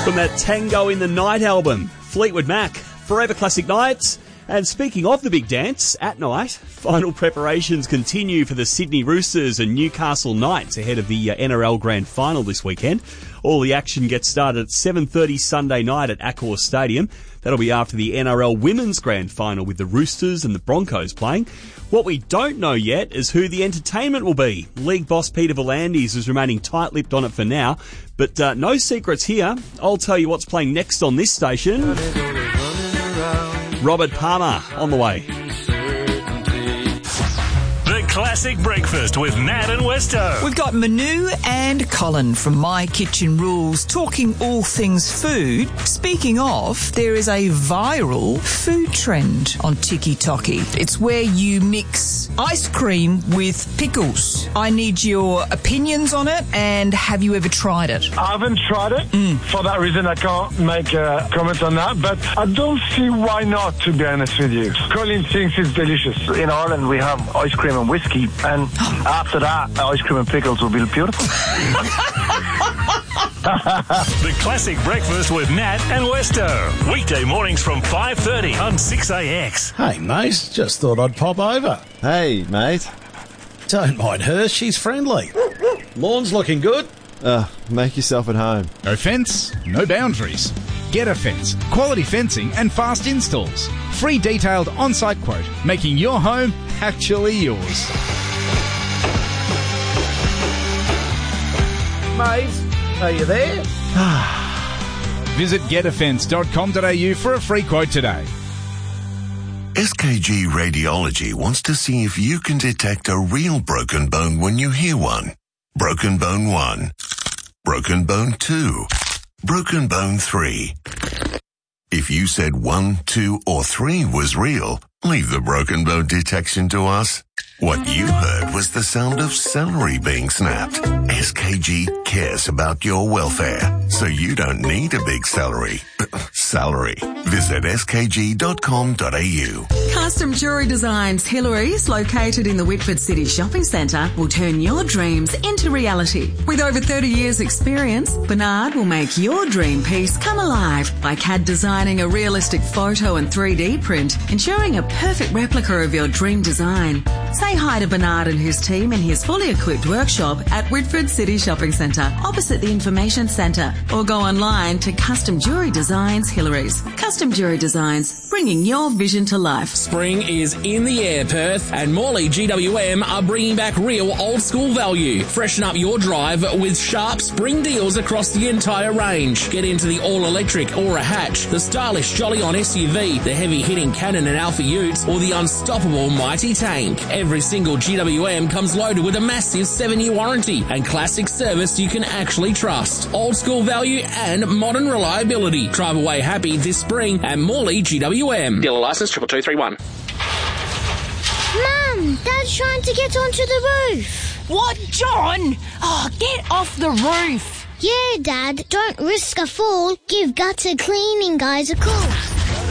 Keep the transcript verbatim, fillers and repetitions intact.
From that Tango in the Night album, Fleetwood Mac, Forever Classic Nights. And speaking of the big dance, at night, final preparations continue for the Sydney Roosters and Newcastle Knights ahead of the uh, N R L Grand Final this weekend. All the action gets started at seven thirty Sunday night at Accor Stadium. That'll be after the N R L Women's Grand Final with the Roosters and the Broncos playing. What we don't know yet is who the entertainment will be. League boss Peter V'landys is remaining tight-lipped on it for now, but uh, no secrets here. I'll tell you what's playing next on this station. Robert Palmer on the way. The Classic Breakfast with Nat and Westo. We've got Manu and Colin from My Kitchen Rules talking all things food. Speaking of, there is a viral food trend on TikTok. It's where you mix ice cream with pickles. I need your opinions on it, and have you ever tried it? I haven't tried it. Mm. For that reason, I can't make a comment on that, but I don't see why not, to be honest with you. Colin thinks it's delicious. In Ireland, we have ice cream and whiskey, and after that, ice cream and pickles will be beautiful. The Classic Breakfast with Nat and Westo. Weekday mornings from five thirty on six A X. Hey, mate, just thought I'd pop over. Hey, mate. Don't mind her, she's friendly. Lawn's looking good. Uh, make yourself at home. No fence, no boundaries. Get a Fence. Quality fencing and fast installs. Free detailed on-site quote, making your home actually yours. Mate, are you there? Visit get a fence dot com dot a u for a free quote today. S K G Radiology wants to see if you can detect a real broken bone when you hear one. Broken bone one. Broken bone two. Broken bone three. If you said one, two, or three was real, leave the broken bone detection to us. What you heard was the sound of celery being snapped. S K G cares about your welfare, so you don't need a big celery. Salary. Visit s k g dot com dot a u. Custom Jewellery Designs Hillary's, located in the Whitford City Shopping Centre, will turn your dreams into reality. With over thirty years experience, Bernard will make your dream piece come alive by C A D designing a realistic photo and three D print, ensuring a perfect replica of your dream design. Say hi to Bernard and his team in his fully equipped workshop at Whitford City Shopping Centre, opposite the Information Centre, or go online to Custom Jewellery Designs Hillary's. Custom Jewellery Designs, bringing your vision to life. Spring is in the air, Perth, and Morley G W M are bringing back real old school value. Freshen up your drive with sharp spring deals across the entire range. Get into the all-electric Aura Hatch, the stylish Jolly-On S U V, the heavy-hitting Cannon and Alpha Utes, or the unstoppable Mighty Tank. Every single G W M comes loaded with a massive seven-year warranty and classic service you can actually trust. Old school value and modern reliability. Drive away happy this spring at Morley G W M. Dealer license triple two three one. Mum, Dad's trying to get onto the roof. What, John? Oh, get off the roof. Yeah, Dad, don't risk a fall. Give gutter cleaning guys a call.